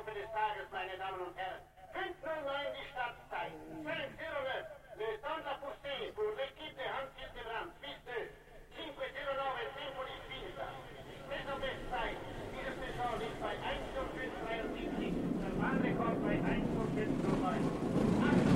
Laufe des Tages, meine Damen und Herren. 5:09 die Startzeit. 12:00